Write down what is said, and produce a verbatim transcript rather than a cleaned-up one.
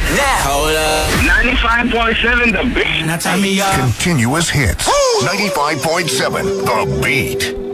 Now, hold up. ninety-five point seven The Beat. Now turn me up. Continuous hits. ninety-five point seven The Beat.